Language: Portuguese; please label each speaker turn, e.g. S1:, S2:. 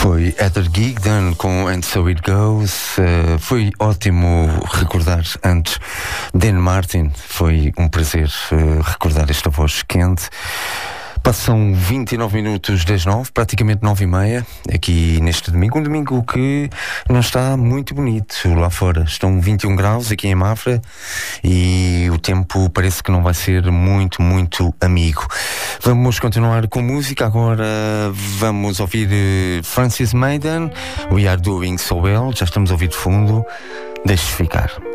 S1: Foi Heather Gigden com And So It Goes. Foi ótimo recordar antes Dan Martin. Foi um prazer recordar esta voz quente. Passam 29 minutos das 9, praticamente 9h30, aqui neste domingo. Um domingo que não está muito bonito lá fora. Estão 21 graus aqui em Mafra e o tempo parece que não vai ser muito, muito amigo. Vamos continuar com música. Agora vamos ouvir Francis Maiden, We Are Doing So Well. Já estamos a ouvir de fundo. Deixe-se ficar.